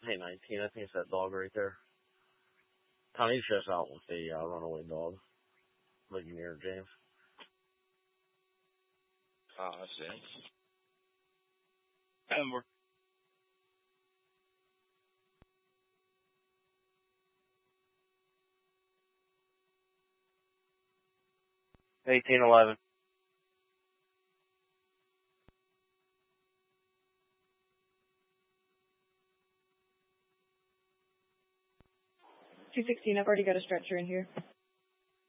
Hey, 19, I think it's that dog right there. Connie's just out with the runaway dog. Living near James. Oh, I see. And we're 1811. $216, I've already got a stretcher in here.